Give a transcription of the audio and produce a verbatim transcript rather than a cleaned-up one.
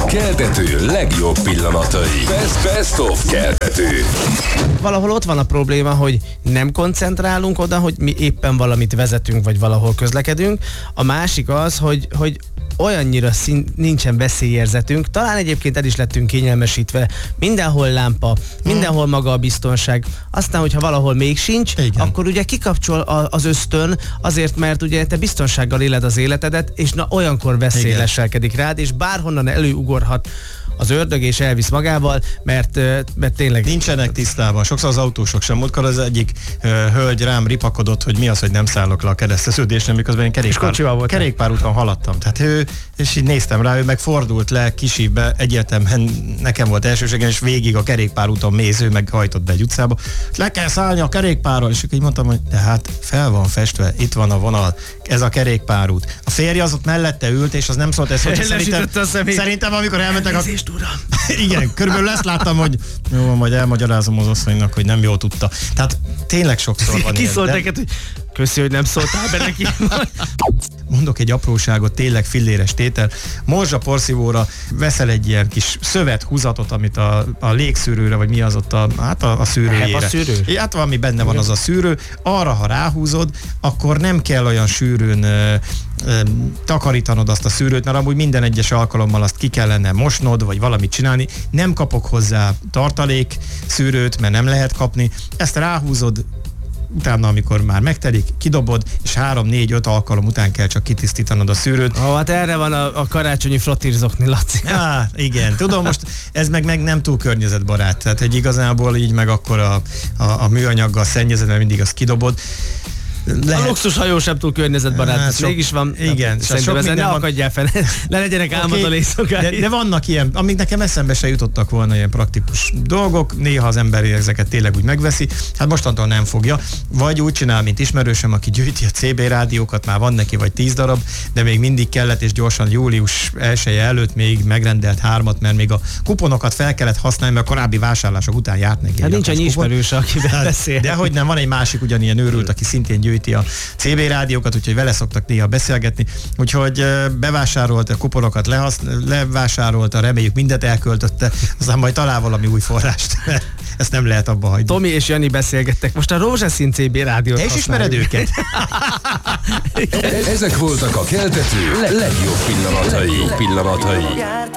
Keltető legjobb pillanatai. Best, best of Keltető. Valahol ott van a probléma, hogy nem koncentrálunk oda, hogy mi éppen valamit vezetünk, vagy valahol közlekedünk. A másik az, hogy, hogy olyannyira szín, nincsen veszélyérzetünk, talán egyébként el is lettünk kényelmesítve, mindenhol lámpa, mindenhol maga a biztonság, aztán, hogyha valahol még sincs, igen, akkor ugye kikapcsol a, az ösztön, azért, mert ugye te biztonsággal éled az életedet, és na olyankor veszély leselkedik rád, és bárhonnan előugorhat az ördög és elvisz magával, mert, mert tényleg... Nincsenek tisztában. Sokszor az autósok sem. Múltkor az egyik uh, hölgy rám ripakodott, hogy mi az, hogy nem szállok le a kereszteződésre, miközben én kerékpár, kerékpárúton haladtam. Tehát ő, és így néztem rá, ő meg fordult le Kisivbe, egyértelműen nekem volt elsőségem, és végig a kerékpárúton mész, ő meg hajtott be egy utcába. Le kell szállni a kerékpárral, és így mondtam, hogy de hát fel van festve, itt van a vonal, ez a kerékpárút. A férje az ott mellette ült, és az nem szólt ezt, hogy szerintem, szerintem amikor elmentek a... Uram. Igen, körülbelül ezt láttam, hogy jó, majd elmagyarázom az asszonynak, hogy nem jól tudta. Tehát tényleg sokszor van. Ki szólt neked, hogy köszi, hogy nem szóltál be neki. Mondok egy apróságot, tényleg filléres tétel. Morzsa porszívóra veszel egy ilyen kis szövethúzatot, amit a, a légszűrőre, vagy mi az ott a, hát a, a szűrőjére. A szűrő? Hát valami benne van az a szűrő. Arra, ha ráhúzod, akkor nem kell olyan sűrűn ö, ö, takarítanod azt a szűrőt, mert amúgy minden egyes alkalommal azt ki kellene mosnod, vagy valamit csinálni. Nem kapok hozzá tartalék szűrőt, mert nem lehet kapni. Ezt ráhúzod, utána, amikor már megtelik, kidobod, és három, négy, öt alkalom után kell csak kitisztítanod a szűrőt. Ó, hát erre van a, a karácsonyi flottírzokni, Laci. Á, igen, tudom, most ez meg, meg nem túl környezetbarát, tehát egy igazából így meg akkor a, a, a műanyaggal szennyezed, mert mindig azt kidobod. Lehet. A luxushajó sem túl környezetbarát, hát, sok, mégis van. Igen, szerintem ezen ne akadjál fel, ne legyenek álmatlan okay, éjszakáig. De, de vannak ilyen, amik nekem eszembe se jutottak volna ilyen praktikus dolgok, néha az ember ezeket tényleg úgy megveszi, hát mostantól nem fogja, vagy úgy csinál, mint ismerősöm, aki gyűjti a cé bé rádiókat, már van neki vagy tíz darab, de még mindig kellett, és gyorsan július elseje előtt még megrendelt hármat, mert még a kuponokat fel kellett használni, mert a korábbi vásárlások után járt neki. Hát nincs annyi ismerőse, akivel beszél. De hogy nem, van egy másik ugyanilyen őrült, aki szintén gyűjti a cé bé rádiókat, úgyhogy vele szoktak néha beszélgetni. Úgyhogy bevásárolt a kuponokat, lehasz, levásárolta, reméljük mindent elköltötte, aztán majd talál valami új forrást. Ezt nem lehet abba hagyni. Tomi és Jani beszélgettek. Most a rózsaszín cé bé rádiót Te is ismered őket? Ezek voltak a Keltető legjobb pillanatai. pillanatai.